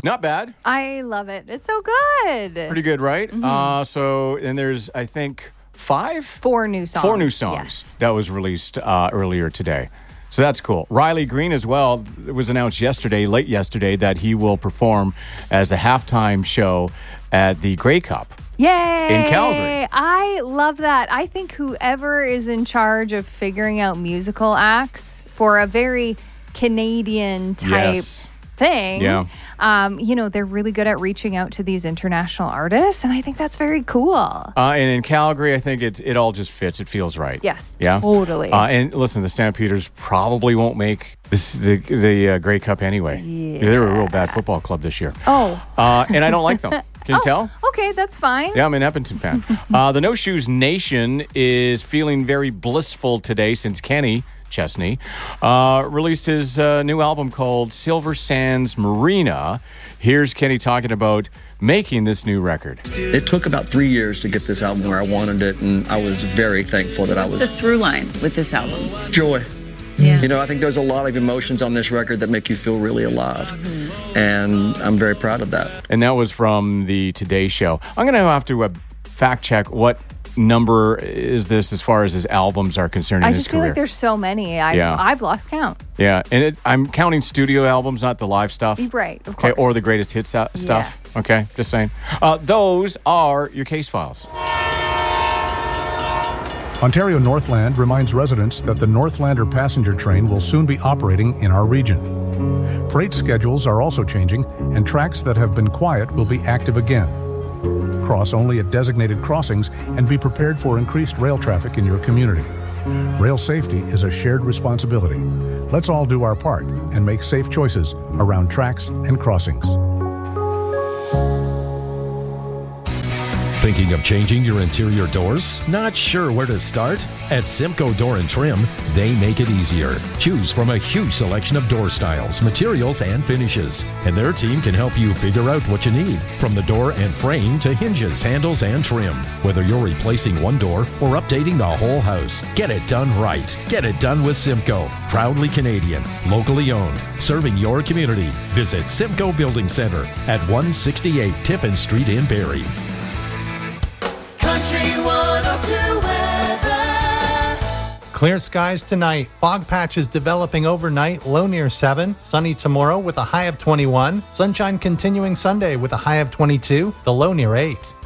Not bad. I love it. It's so good. Pretty good, right? And there's, I think, 4 new songs. 4 new songs Yes. that was released earlier today. So that's cool. Riley Green as well. It was announced late yesterday, that he will perform as the halftime show at the Grey Cup. Yay! In Calgary. I love that. I think whoever is in charge of figuring out musical acts for a very Canadian type thing, they're really good at reaching out to these international artists, and I think that's very cool. And in Calgary, I think it all just fits. It feels right. Yes. Yeah? Totally. And listen, the Stampeders probably won't make the Grey Cup anyway. Yeah. They're a real bad football club this year. Oh. And I don't like them. Can you tell? Okay, that's fine. Yeah, I'm an Edmonton fan. The No Shoes Nation is feeling very blissful today since Kenny Chesney released his new album called Silver Sands Marina. Here's Kenny talking about making this new record. It took about 3 years to get this album where I wanted it, and I was very thankful that I was... What's the through line with this album? Joy. Yeah. You know, I think there's a lot of emotions on this record that make you feel really alive, and I'm very proud of that. And that was from the Today Show. I'm going to have to fact check what number is this as far as his albums are concerned in I his just feel career. like there's so many. I've lost count. Yeah, and I'm counting studio albums, not the live stuff. Right, of Okay, course. or the greatest hits stuff. Yeah. Okay, just saying. Those are your case files. Ontario Northland reminds residents that the Northlander passenger train will soon be operating in our region. Freight schedules are also changing, and tracks that have been quiet will be active again. Cross only at designated crossings and be prepared for increased rail traffic in your community. Rail safety is a shared responsibility. Let's all do our part and make safe choices around tracks and crossings. Thinking of changing your interior doors? Not sure where to start? At Simcoe Door & Trim, they make it easier. Choose from a huge selection of door styles, materials, and finishes. And their team can help you figure out what you need, from the door and frame to hinges, handles, and trim. Whether you're replacing one door or updating the whole house, get it done right. Get it done with Simcoe. Proudly Canadian, locally owned, serving your community. Visit Simcoe Building Center at 168 Tiffin Street in Barrie. Country 102 weather. Clear skies tonight. Fog patches developing overnight. Low near 7. Sunny tomorrow with a high of 21. Sunshine continuing Sunday with a high of 22. The low near 8.